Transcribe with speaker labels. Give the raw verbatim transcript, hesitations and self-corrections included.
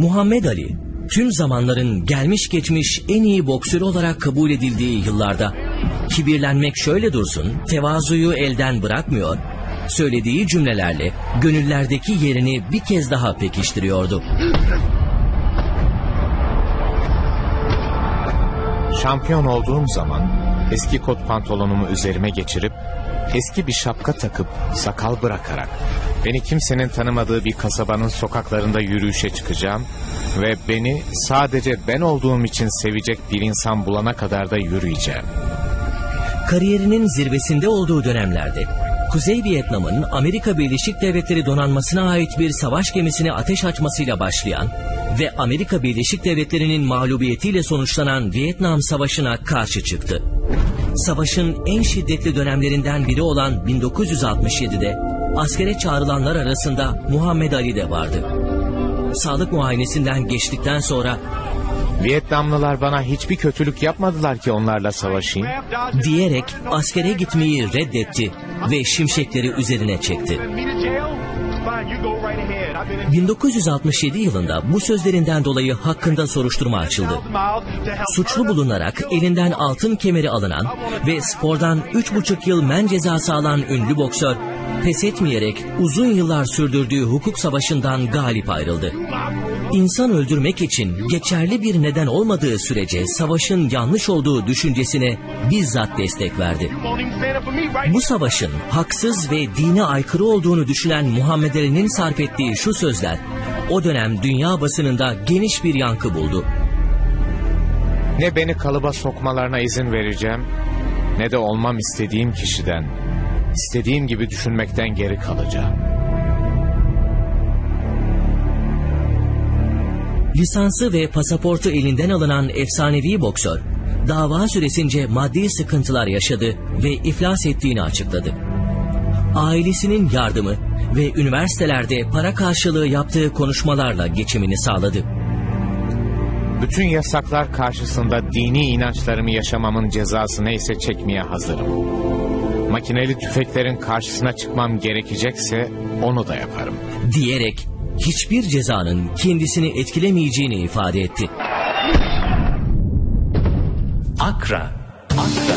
Speaker 1: Muhammed Ali, tüm zamanların gelmiş geçmiş en iyi boksörü olarak kabul edildiği yıllarda kibirlenmek şöyle dursun, tevazuyu elden bırakmıyor, söylediği cümlelerle gönüllerdeki yerini bir kez daha pekiştiriyordu.
Speaker 2: Şampiyon olduğum zaman eski kot pantolonumu üzerime geçirip eski bir şapka takıp sakal bırakarak beni kimsenin tanımadığı bir kasabanın sokaklarında yürüyüşe çıkacağım ve beni sadece ben olduğum için sevecek bir insan bulana kadar da yürüyeceğim.
Speaker 1: Kariyerinin zirvesinde olduğu dönemlerde Kuzey Vietnam'ın Amerika Birleşik Devletleri donanmasına ait bir savaş gemisine ateş açmasıyla başlayan ve Amerika Birleşik Devletleri'nin mağlubiyetiyle sonuçlanan Vietnam Savaşı'na karşı çıktı. Savaşın en şiddetli dönemlerinden biri olan bin dokuz yüz altmış yedi'de askere çağrılanlar arasında Muhammed Ali de vardı. Sağlık muayenesinden geçtikten sonra
Speaker 2: Vietnamlılar bana hiçbir kötülük yapmadılar ki onlarla savaşayım
Speaker 1: diyerek askere gitmeyi reddetti ve şimşekleri üzerine çekti. bin dokuz yüz altmış yedi yılında bu sözlerinden dolayı hakkında soruşturma açıldı. Suçlu bulunarak elinden altın kemeri alınan ve spordan üç buçuk yıl men cezası alan ünlü boksör, pes etmeyerek uzun yıllar sürdürdüğü hukuk savaşından galip ayrıldı. İnsan öldürmek için geçerli bir neden olmadığı sürece savaşın yanlış olduğu düşüncesine bizzat destek verdi. Bu savaşın haksız ve dine aykırı olduğunu düşünen Muhammed Ali'nin sarf ettiği şu sözler o dönem dünya basınında geniş bir yankı buldu.
Speaker 2: Ne beni kalıba sokmalarına izin vereceğim, ne de olmam istediğim kişiden, istediğim gibi düşünmekten geri kalacağım.
Speaker 1: Lisansı ve pasaportu elinden alınan efsanevi boksör, dava süresince maddi sıkıntılar yaşadı ve iflas ettiğini açıkladı. Ailesinin yardımı ve üniversitelerde para karşılığı yaptığı konuşmalarla geçimini sağladı.
Speaker 2: Bütün yasaklar karşısında dini inançlarımı yaşamamın cezası neyse çekmeye hazırım. Makineli tüfeklerin karşısına çıkmam gerekecekse onu da yaparım
Speaker 1: diyerek hiçbir cezanın kendisini etkilemeyeceğini ifade etti.
Speaker 3: Akra, Akra.